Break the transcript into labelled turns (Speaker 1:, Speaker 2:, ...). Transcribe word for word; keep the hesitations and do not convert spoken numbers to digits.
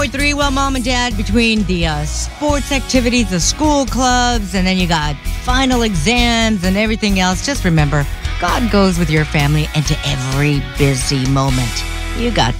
Speaker 1: point three. Well, mom and dad, between the uh, sports activities, the school clubs, and then you got final exams and everything else, just remember, God goes with your family into every busy moment. You got